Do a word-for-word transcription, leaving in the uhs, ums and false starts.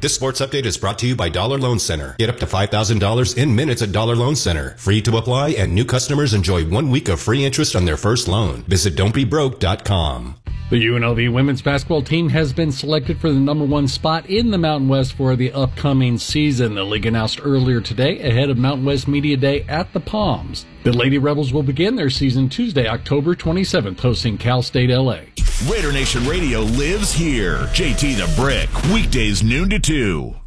This sports update is brought to you by Dollar Loan Center. Get up to five thousand dollars in minutes at Dollar Loan Center. Free to apply, and new customers enjoy one week of free interest on their first loan. Visit don't be broke dot com. The U N L V women's basketball team has been selected for the number one spot in the Mountain West for the upcoming season. The league announced earlier today ahead of Mountain West Media Day at the Palms. The Lady Rebels will begin their season Tuesday, October twenty-seventh, hosting Cal State L A. Raider Nation Radio lives here. J T the Brick, weekdays noon to two.